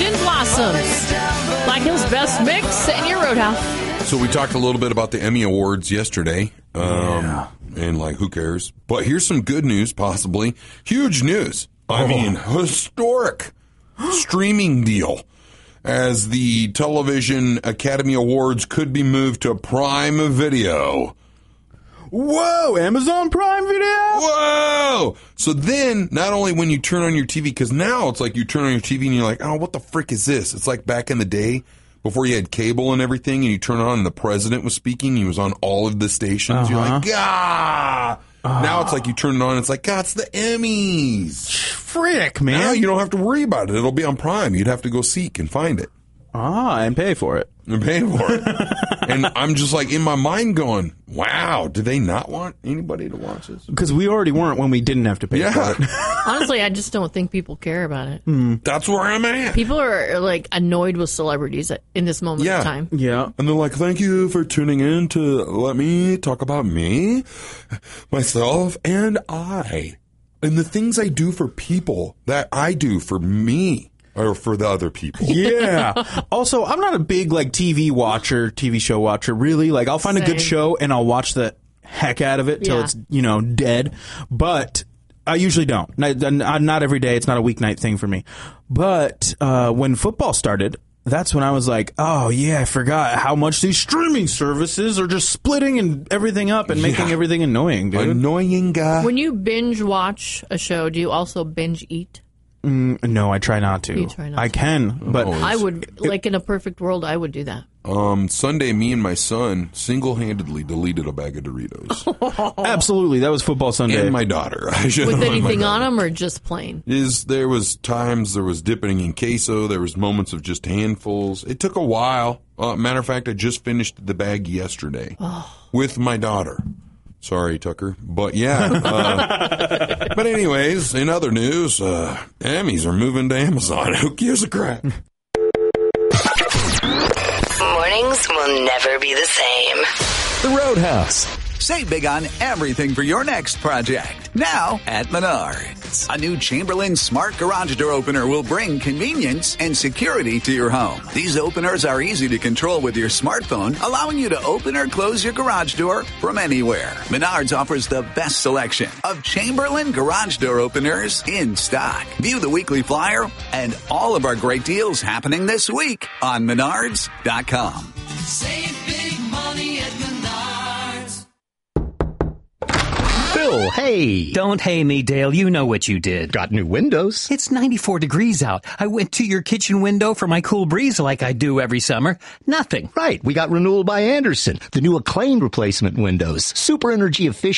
Gin Blossoms. Black Hill's Best Mix and your Roadhouse. So we talked a little bit about the Emmy Awards yesterday. And who cares? But here's some good news, possibly. Huge news. I mean, historic streaming deal. As the Television Academy Awards could be moved to Prime Video. Whoa, Amazon Prime Video? Whoa! So then, not only when you turn on your TV, because now it's like you turn on your TV and you're like, oh, what the frick is this? It's like back in the day before you had cable and everything, and you turn on and the president was speaking. He was on all of the stations. You're like, ah! Now it's like you turn it on, it's like, God, it's the Emmys. Frick, man. Now you don't have to worry about it. It'll be on Prime. You'd have to go seek and find it. And pay for it. And pay for it. And I'm just like in my mind going, wow, do they not want anybody to watch this? Because we already weren't when we didn't have to pay for it. Honestly, I just don't think people care about it. That's where I'm at. People are like annoyed with celebrities in this moment of time. Yeah. And they're like, thank you for tuning in to let me talk about me, myself, and I. And the things I do for people that I do for me. Or for the other people. Yeah. Also, I'm not a big TV show watcher, really. Like, I'll find a good show and I'll watch the heck out of it till it's, dead. But I usually don't. Not every day. It's not a weeknight thing for me. But when football started, that's when I was like, oh, yeah, I forgot how much these streaming services are just splitting and everything up and making everything annoying, dude. Annoying guy. When you binge watch a show, do you also binge eat? No, I try not to. You try not I to. can, but I would, in a perfect world, I would do that. Sunday, me and my son single-handedly deleted a bag of Doritos. Absolutely, that was football Sunday. And my daughter. With anything on them or just plain? There was times there was dipping in queso. There was moments of just handfuls. It took a while. Matter of fact, I just finished the bag yesterday with my daughter. Sorry, Tucker. But yeah. But anyways, in other news, Emmys are moving to Amazon. Who gives a crap? Mornings will never be the same. The Roadhouse. Save big on everything for your next project. Now at Menards. A new Chamberlain Smart Garage Door Opener will bring convenience and security to your home. These openers are easy to control with your smartphone, allowing you to open or close your garage door from anywhere. Menards offers the best selection of Chamberlain Garage Door Openers in stock. View the weekly flyer and all of our great deals happening this week on Menards.com. Save big money at Menards. Bill, hey. Don't hey me, Dale. You know what you did. Got new windows. It's 94 degrees out. I went to your kitchen window for my cool breeze like I do every summer. Nothing. Right. We got renewal by Andersen. The new acclaimed replacement windows. Super energy efficient.